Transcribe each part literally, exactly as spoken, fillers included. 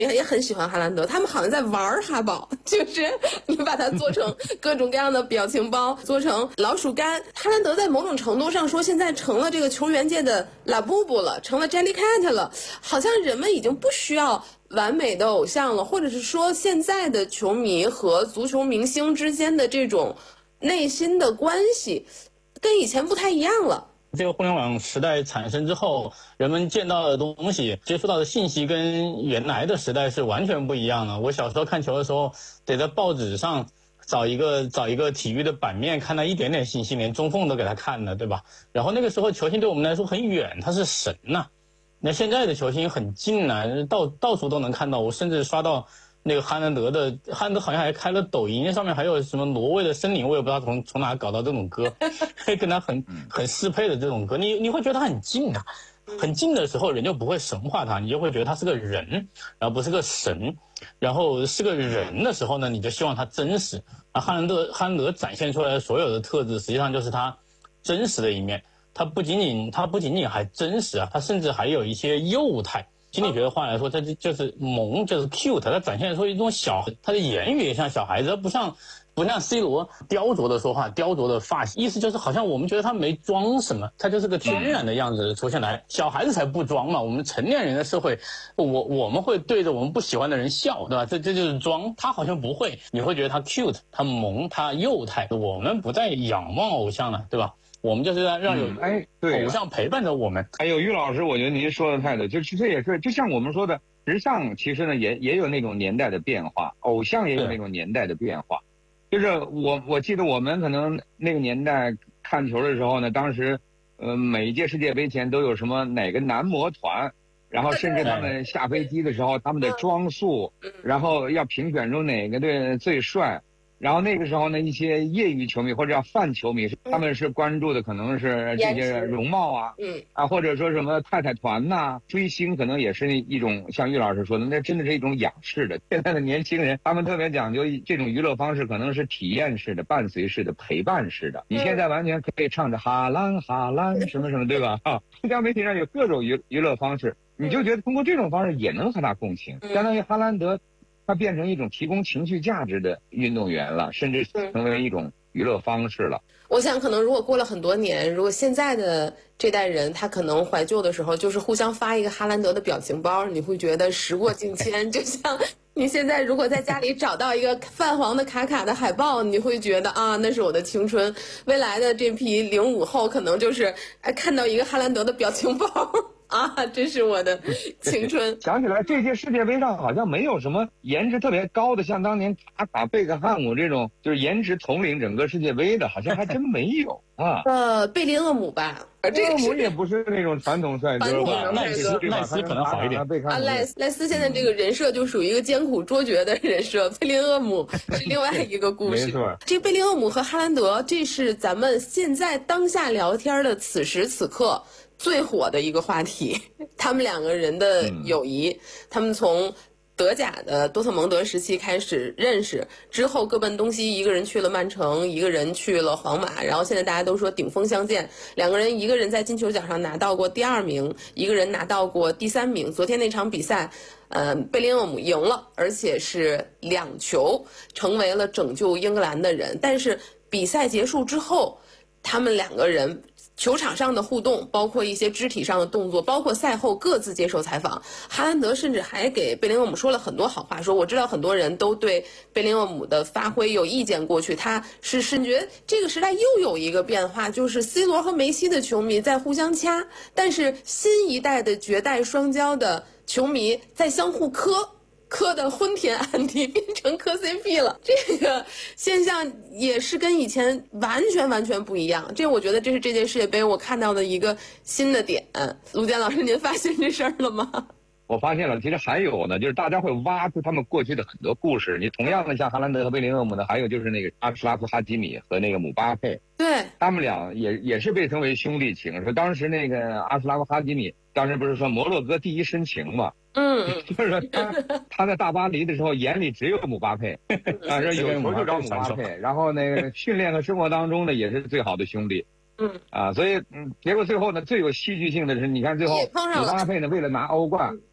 也也很喜欢哈兰德，他们好像在玩哈宝，就是你把它做成各种各样的表情包，做成老鼠干。哈兰德在某种程度上说，现在成了这个球员界的拉布布了，成了 Jellycat 了，好像人们已经不需要完美的偶像了，或者是说现在的球迷和足球明星之间的这种内心的关系跟以前不太一样了。 这个互联网时代产生之后，人们见到的东西、接触到的信息跟原来的时代是完全不一样的。我小时候看球的时候，得在报纸上找一个找一个体育的版面，看到一点点信息，连中缝都给他看了，对吧？然后那个时候球星对我们来说很远，他是神呐、啊。那现在的球星很近啊，到到处都能看到。我甚至刷到那个哈兰德的，哈兰德好像还开了抖音，上面还有什么挪威的森林，我也不知道从从哪搞到这种歌，跟他很很适配的这种歌，你你会觉得他很近啊，很近的时候人就不会神化他，你就会觉得他是个人，然后不是个神，然后是个人的时候呢，你就希望他真实。而哈兰德哈兰德展现出来的所有的特质，实际上就是他真实的一面。他不仅仅他不仅仅还真实啊，他甚至还有一些幼态。心理学的话来说，它就是萌，就是 cute， 它展现出一种小，他的言语也像小孩子，不像不像 C 罗雕琢的说话，雕琢的发型，意思就是好像我们觉得他没装什么，他就是个天然的样子出现来。小孩子才不装嘛，我们成年人的社会，我我们会对着我们不喜欢的人笑，对吧？这这就是装，他好像不会，你会觉得他 cute， 他萌，他幼态。我们不再仰望偶像了，对吧？我们就是让有哎，对， 偶像陪伴着我们。 还有于老师，我觉得您说的太对，就是这也是就像我们说的，时尚其实呢也也有那种年代的变化，偶像也有那种年代的变化。就是我我记得我们可能那个年代看球的时候呢，当时呃每一届世界杯前都有什么哪个男模团，然后甚至他们下飞机的时候他们的装束，然后要评选出哪个队最帅。然后那个时候呢，一些业余球迷或者叫泛球迷，他们是关注的可能是这些容貌啊， 嗯啊，或者说什么太太团呐、啊，追星可能也是一种像于老师说的，那真的是一种仰视的。现在的年轻人，他们特别讲究这种娱乐方式，可能是体验式的、伴随式的、陪伴式的。你现在完全可以唱着哈兰哈兰什么什么，对吧？啊，社交媒体上有各种娱娱乐方式，你就觉得通过这种方式也能和他共情，相当于哈兰德。它变成一种提供情绪价值的运动员了，甚至成为一种娱乐方式了。 我想可能如果过了很多年，如果现在的这代人他可能怀旧的时候，就是互相发一个哈兰德的表情包，你会觉得时过境迁。就像你现在如果在家里找到一个泛黄的卡卡的海报，你会觉得啊，那是我的青春。未来的这批零五后可能就是哎看到一个哈兰德的表情包啊，这是我的青春。 想起来这届世界杯上好像没有什么颜值特别高的，像当年卡卡、贝克汉姆这种就是颜值统领整个世界杯的，好像还真没有啊。 呃，贝林厄姆吧， 贝林厄姆也不是那种传统帅哥吧？ 赖斯赖斯可能好一点。 啊，赖斯赖斯现在这个人设就属于一个艰苦卓绝的人设，贝林厄姆是另外一个故事。 没错， 这贝林厄姆和哈兰德，这是咱们现在当下聊天的此时此刻最火的一个话题，他们两个人的友谊，嗯、他们从德甲的多特蒙德时期开始认识，之后各奔东西，一个人去了曼城，一个人去了皇马，然后现在大家都说顶峰相见，两个人一个人在金球奖上拿到过第二名，一个人拿到过第三名。昨天那场比赛，呃，贝林厄姆赢了，而且是两球，成为了拯救英格兰的人。但是比赛结束之后，他们两个人球场上的互动，包括一些肢体上的动作，包括赛后各自接受采访，哈兰德甚至还给贝林厄姆说了很多好话，说我知道很多人都对贝林厄姆的发挥有意见，过去他是甚觉这个时代又有一个变化，就是 C 罗和梅西的球迷在互相掐，但是新一代的绝代双骄的球迷在相互磕。磕的昏天暗地，变成磕 C P 了，这个现象也是跟以前完全完全不一样。这我觉得这是这届世界杯我看到的一个新的点。卢健老师，您发现这事儿了吗？ 我发现了，其实还有呢，就是大家会挖出他们过去的很多故事。你同样的像哈兰德和贝林厄姆呢，还有就是那个阿什拉夫哈基米和那个姆巴佩， 对， 他们俩也也是被称为兄弟情。说当时那个阿什拉夫哈基米，当时不是说摩洛哥第一深情嘛？ 嗯， 就是说他他在大巴黎的时候，眼里只有姆巴佩，啊，说有球就找姆巴佩，然后那个训练和生活当中呢，也是最好的兄弟。 嗯啊，所以嗯，结果最后呢，最有戏剧性的是，你看最后姆巴佩呢，为了拿欧冠。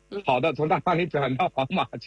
好的从大巴黎转到皇马去。